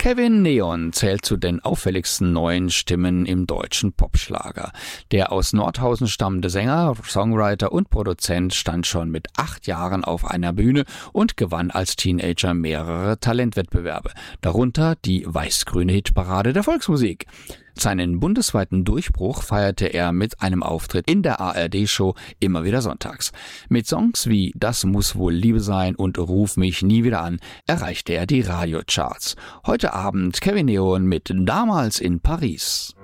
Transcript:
Kevin Neon zählt zu den auffälligsten neuen Stimmen im deutschen Popschlager. Der aus Nordhausen stammende Sänger, Songwriter und Produzent stand schon mit 8 Jahren auf einer Bühne und gewann als Teenager mehrere Talentwettbewerbe, darunter die weiß-grüne Hitparade der Volksmusik. Seinen bundesweiten Durchbruch feierte er mit einem Auftritt in der ARD-Show Immer wieder sonntags. Mit Songs wie Das muss wohl Liebe sein und Ruf mich nie wieder an erreichte er die Radiocharts. Heute Abend Kevin Neon mit Damals in Paris.